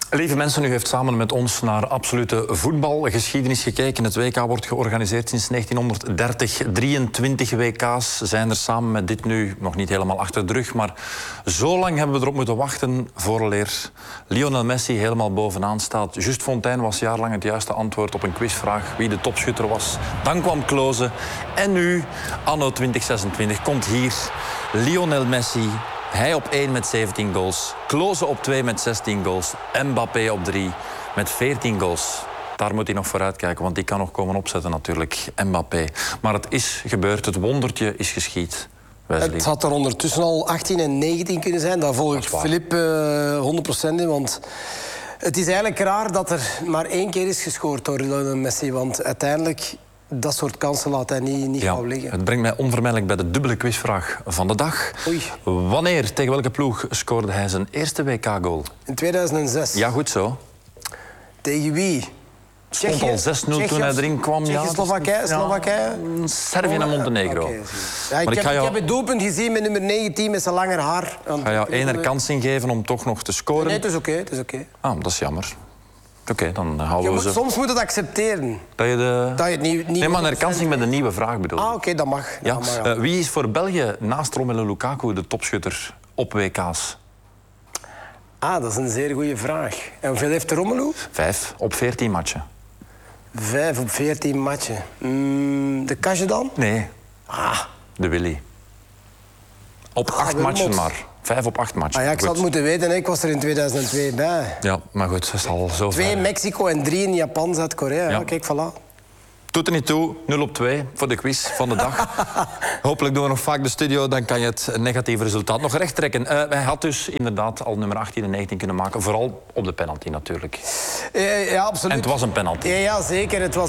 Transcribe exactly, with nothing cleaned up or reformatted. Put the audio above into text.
Lieve mensen, u heeft samen met ons naar absolute voetbalgeschiedenis gekeken. Het W K wordt georganiseerd sinds negentienhonderddertig. drieëntwintig W K's zijn er samen met dit nu nog niet helemaal achter de rug. Maar zo lang hebben we erop moeten wachten vooraleer Lionel Messi helemaal bovenaan staat. Just Fontaine was jarenlang het juiste antwoord op een quizvraag wie de topschutter was. Dan kwam Klose. En nu, anno twintig zesentwintig, komt hier Lionel Messi. Hij op één met zeventien goals. Klose op twee met zestien goals. Mbappé op drie met veertien goals. Daar moet hij nog vooruit kijken, want die kan nog komen opzetten natuurlijk, Mbappé. Maar het is gebeurd, het wondertje is geschied. Wesley. Het had er ondertussen al achttien en negentien kunnen zijn. Daar volg ik Filip uh, honderd procent in, want het is eigenlijk raar dat er maar één keer is gescoord door Lionel Messi, want uiteindelijk... Dat soort kansen laat hij niet, niet ja, gauw liggen. Het brengt mij onvermijdelijk bij de dubbele quizvraag van de dag. Oei. Wanneer, tegen welke ploeg, scoorde hij zijn eerste W K-goal? In tweeduizend zes. Ja, goed zo. Tegen wie? Het stond al zes nul toen hij erin kwam. Tsjechië-Slowakije? Ja, Slowakije? Servië en Montenegro. Okay, ja, ik, maar ik, heb, ga jou, ik heb het doelpunt gezien met nummer negentien met zijn langer haar. Ik ga jou één kans ingeven om toch nog te scoren. Nee, het is oké. Okay, okay. Ah, dat is jammer. Oké, okay, dan houden je we moet, ze... Soms moet het accepteren. Dat je de... Dat je het niet, niet nee, maar een herkansing met een nieuwe vraag bedoel. Ah, oké, okay, dat mag. Ja. Ja, maar ja. Uh, wie is voor België naast Romelu Lukaku de topschutter op W K's? Ah, dat is een zeer goede vraag. En hoeveel heeft de Romelu? Vijf op veertien matchen. Vijf op veertien matchen. Mm, de Kasje dan? Nee. Ah. De Willy. Op Ah, acht matchen maar. Vijf op acht matchen. Ah, ja, ik zou het moeten weten, ik was er in tweeduizend twee bij. Ja, maar goed, dat is al zo Twee ver. Mexico en drie in Japan, Zuid-Korea. Ja. Ja, kijk, voilà. Doet er niet toe, nul op twee voor de quiz van de dag. Hopelijk doen we nog vaak de studio, dan kan je het negatieve resultaat nog recht trekken. Uh, hij had dus inderdaad al nummer achttien en negentien kunnen maken, vooral op de penalty natuurlijk. Uh, ja, absoluut. En het was een penalty. Ja, ja zeker. Het was